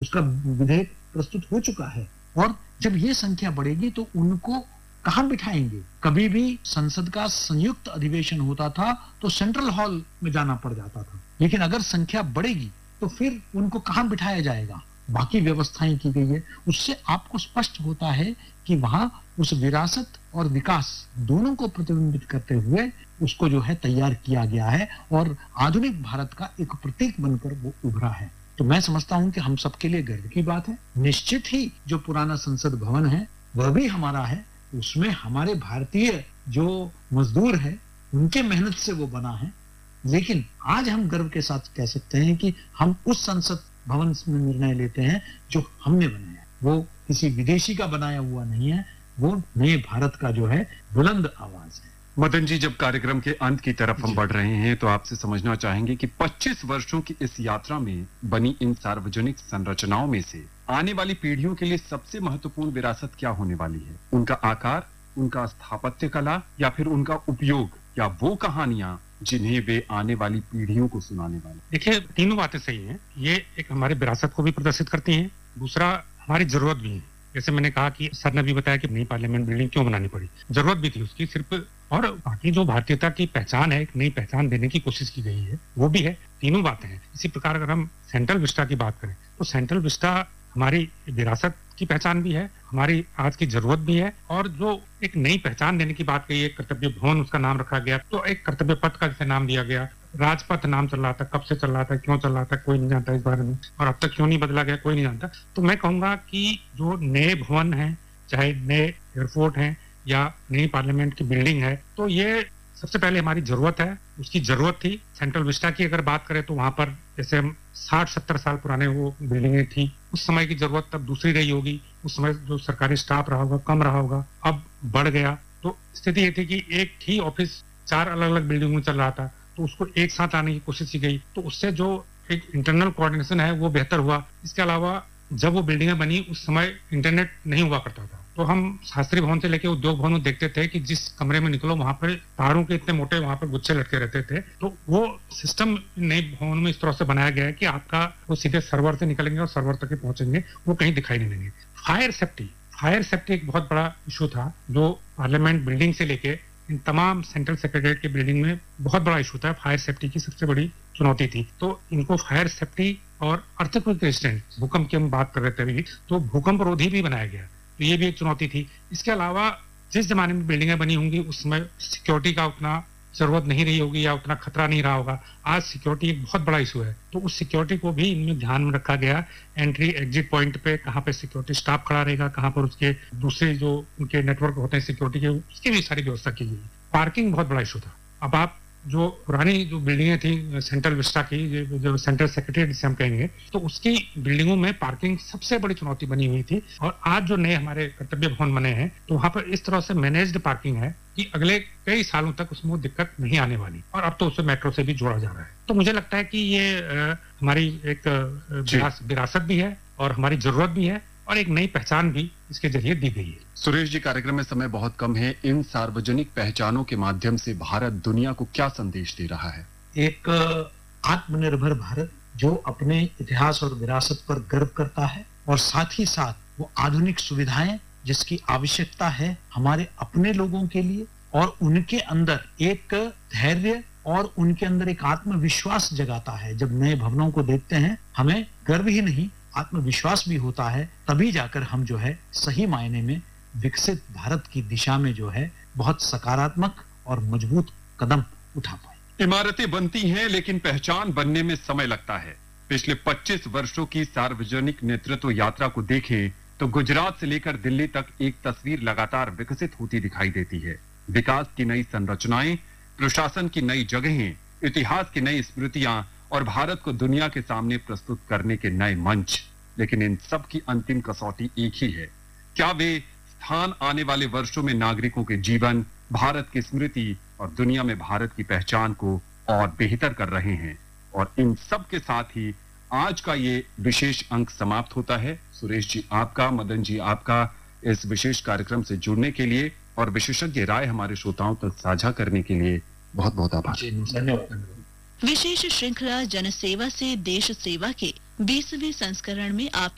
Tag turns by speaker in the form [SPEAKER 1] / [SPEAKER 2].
[SPEAKER 1] उसका विधेयक प्रस्तुत हो चुका है। और जब ये संख्या बढ़ेगी तो उनको कहाँ बिठाएंगे? कभी भी संसद का संयुक्त अधिवेशन होता था तो सेंट्रल हॉल में जाना पड़ जाता था, लेकिन अगर संख्या बढ़ेगी तो फिर उनको कहाँ बिठाया जाएगा? बाकी व्यवस्थाएं की गई है, उससे आपको स्पष्ट होता है कि वहां उस विरासत और विकास दोनों को प्रतिबिंबित करते हुए उसको जो है तैयार किया गया है और आधुनिक भारत का एक प्रतीक बनकर वो उभरा है। तो मैं समझता हूं कि हम सबके लिए गर्व की बात है। निश्चित ही जो पुराना संसद भवन है वह भी हमारा है, उसमें हमारे भारतीय जो मजदूर है उनके मेहनत से वो बना है, लेकिन आज हम गर्व के साथ कह सकते हैं कि हम उस संसद भवन में निर्णय लेते हैं जो हमने बनाया, वो किसी विदेशी का बनाया हुआ नहीं है, वो नए भारत का जो है बुलंद आवाज है।
[SPEAKER 2] मदन जी, जब कार्यक्रम के अंत की तरफ हम बढ़ रहे हैं तो आपसे समझना चाहेंगे कि 25 वर्षों की इस यात्रा में बनी इन सार्वजनिक संरचनाओं में से आने वाली पीढ़ियों के लिए सबसे महत्वपूर्ण विरासत क्या होने वाली है? उनका आकार, उनका स्थापत्य कला या फिर उनका उपयोग, या वो कहानियां जिन्हें वे आने वाली पीढ़ियों को सुनाने वाले?
[SPEAKER 3] देखिए, तीनों बातें सही हैं। ये एक हमारे विरासत को भी प्रदर्शित करती हैं, दूसरा हमारी जरूरत भी है। जैसे मैंने कहा कि सर ने भी बताया कि नई पार्लियामेंट बिल्डिंग क्यों बनानी पड़ी, जरूरत भी थी उसकी सिर्फ, और बाकी जो भारतीयता की पहचान है, एक नई पहचान देने की कोशिश की गई है, वो भी है। तीनों बातें हैं। इसी प्रकार अगर हम सेंट्रल विस्टा की बात करें तो सेंट्रल विस्टा हमारी विरासत की पहचान भी है, हमारी आज की जरूरत भी है, और जो एक नई पहचान देने की बात कही है, कर्तव्य भवन उसका नाम रखा गया, तो एक कर्तव्य पथ का जैसे नाम दिया गया, राजपथ नाम चल रहा था, कब से चल रहा था, क्यों चल रहा था, कोई नहीं जानता इस बारे में, और अब तक क्यों नहीं बदला गया कोई नहीं जानता। तो मैं कहूंगा कि जो नए भवन हैं, चाहे नए एयरपोर्ट हैं या नई पार्लियामेंट की बिल्डिंग है, तो ये सबसे पहले हमारी जरूरत है, उसकी जरूरत थी। सेंट्रल विस्टा की अगर बात करें तो वहां पर जैसे हम 60-70 साल पुराने वो बिल्डिंगें थी, उस समय की जरूरत तब दूसरी रही होगी, उस समय जो सरकारी स्टाफ रहा होगा कम रहा होगा, अब बढ़ गया। तो स्थिति ये थी कि एक ही ऑफिस 4 अलग अलग बिल्डिंग में चल रहा था, तो उसको एक साथ लाने की कोशिश की गई, तो उससे जो एक इंटरनल कोऑर्डिनेशन है वो बेहतर हुआ। इसके अलावा जब वो बिल्डिंगें बनी उस समय इंटरनेट नहीं हुआ करता था, तो हम शास्त्री भवन से लेके उद्योग भवन में देखते थे कि जिस कमरे में निकलो वहां पर तारों के इतने मोटे वहां पर गुच्छे लटके रहते थे। तो वो सिस्टम नए भवन में इस तरह से बनाया गया है कि आपका वो सीधे सर्वर से निकलेंगे और सर्वर तक ही पहुंचेंगे, वो कहीं दिखाई नहीं देंगे। फायर सेफ्टी एक बहुत बड़ा इशू था, जो पार्लियामेंट बिल्डिंग से लेके इन तमाम सेंट्रल सेक्रेटरीट की बिल्डिंग में बहुत बड़ा इशू था। फायर सेफ्टी की सबसे बड़ी चुनौती थी, तो इनको फायर सेफ्टी और अर्थक्वेक रेजिस्टेंट, भूकंप की हम बात कर रहे थे अभी, तो भूकंप रोधी भी बनाया गया, तो ये भी एक चुनौती थी। इसके अलावा जिस जमाने में बिल्डिंगें बनी होंगी उस समय सिक्योरिटी का उतना जरूरत नहीं रही होगी या उतना खतरा नहीं रहा होगा। आज सिक्योरिटी एक बहुत बड़ा इशू है, तो उस सिक्योरिटी को भी इनमें ध्यान में रखा गया। एंट्री एग्जिट पॉइंट पे कहाँ पे सिक्योरिटी स्टाफ खड़ा रहेगा, कहाँ पर उसके दूसरे जो उनके नेटवर्क होते हैं सिक्योरिटी के, उसकी भी सारी व्यवस्था की गई। पार्किंग बहुत बड़ा इशू था। अब आप जो पुरानी जो बिल्डिंगें थी सेंट्रल विस्टा की, जो सेंट्रल सेक्रेटरीट जिसे हम कहेंगे, तो उसकी बिल्डिंगों में पार्किंग सबसे बड़ी चुनौती बनी हुई थी। और आज जो नए हमारे कर्तव्य भवन बने हैं तो वहां पर इस तरह से मैनेज्ड पार्किंग है कि अगले कई सालों तक उसमें दिक्कत नहीं आने वाली, और अब तो उसे मेट्रो से भी जोड़ा जा रहा है। तो मुझे लगता है कि ये हमारी एक विरासत भी है और हमारी जरूरत भी है, और एक नई पहचान भी इसके जरिए दी गई है।
[SPEAKER 2] सुरेश जी, कार्यक्रम में समय बहुत कम है, इन सार्वजनिक पहचानों के माध्यम से भारत दुनिया को क्या संदेश दे रहा है?
[SPEAKER 1] एक आत्मनिर्भर भारत जो अपने इतिहास और विरासत पर गर्व करता है, और साथ ही साथ वो आधुनिक सुविधाएं जिसकी आवश्यकता है हमारे अपने लोगों के लिए, और उनके अंदर एक धैर्य और उनके अंदर एक आत्मविश्वास जगाता है। जब नए भवनों को देखते हैं हमें गर्व ही नहीं आत्मविश्वास भी होता है, तभी जाकर हम जो है सही मायने में विकसित भारत की दिशा में जो है बहुत सकारात्मक और मजबूत कदम उठा पाए।
[SPEAKER 2] इमारतें बनती हैं लेकिन पहचान बनने में समय लगता है। पिछले 25 वर्षों की सार्वजनिक नेतृत्व यात्रा को देखें तो गुजरात से लेकर दिल्ली तक एक तस्वीर लगातार विकसित होती दिखाई देती है। विकास की नई संरचनाएं, प्रशासन की नई जगहें, इतिहास की नई स्मृतियां और भारत को दुनिया के सामने प्रस्तुत करने के नए मंच। लेकिन इन सब की अंतिम कसौटी एक ही है, क्या वे स्थान आने वाले वर्षों में नागरिकों के जीवन, भारत की स्मृति और दुनिया में भारत की पहचान को और बेहतर कर रहे हैं। और इन सब के साथ ही आज का ये विशेष अंक समाप्त होता है। सुरेश जी आपका, मदन जी आपका इस विशेष कार्यक्रम से जुड़ने के लिए और विशेषज्ञ राय हमारे श्रोताओं तक साझा करने के लिए बहुत बहुत आभार।
[SPEAKER 1] धन्यवाद।
[SPEAKER 4] विशेष श्रृंखला जनसेवा से देश सेवा के 20वें संस्करण में आप